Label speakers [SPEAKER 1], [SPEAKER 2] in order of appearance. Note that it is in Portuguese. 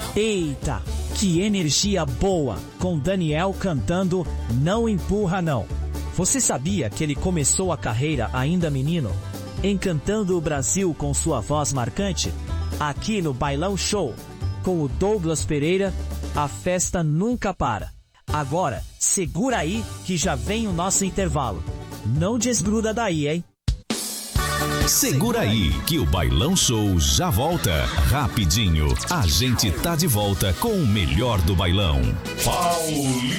[SPEAKER 1] Eita, que energia boa, com Daniel cantando Não Empurra Não. Você sabia que ele começou a carreira ainda menino, encantando o Brasil com sua voz marcante? Aqui no Bailão Show, com o Douglas Pereira, a festa nunca para. Agora, segura aí que já vem o nosso intervalo. Não desgruda daí, hein?
[SPEAKER 2] Segura aí que o Bailão Show já volta. Rapidinho, a gente tá de volta com o melhor do bailão.
[SPEAKER 3] Paulinho.